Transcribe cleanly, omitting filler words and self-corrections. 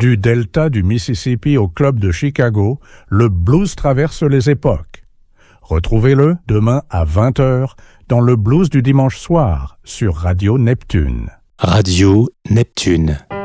Du delta du Mississippi au club de Chicago, le blues traverse les époques. Retrouvez-le demain à 20h dans le blues du dimanche soir sur Radio Neptune. Radio Neptune.